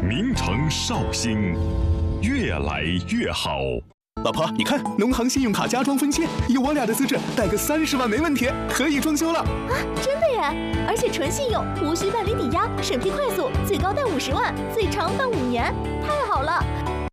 名城绍兴，越来越好。 老婆，你看，农行信用卡加装分期，以我俩的资质，贷个30万没问题，可以装修了。 啊，真的耶！而且纯信用，无需办理抵押，审批快速，最高贷50万，最长办5年，太好了！